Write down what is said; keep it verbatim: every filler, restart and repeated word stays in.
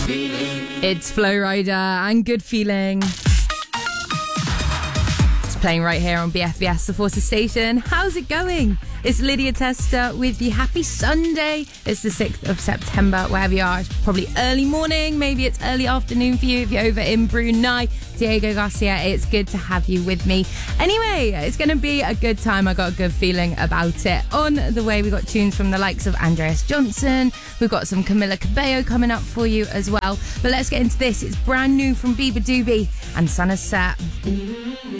It's Flow Rider and Good Feeling. It's playing right here on B F B S, the Forces Station. How's it going? It's Lydia Tester with you. Happy Sunday. It's the sixth of September, wherever you are. It's probably early morning, maybe it's early afternoon for you if you're over in Brunei. Diego Garcia, it's good to have you with me. Anyway, it's going to be a good time. I got a good feeling about it. On the way, we got tunes from the likes of Andreas Johnson. We've got some Camila Cabello coming up for you as well. But let's get into this. It's brand new from Bieber Doobie and Sana Set.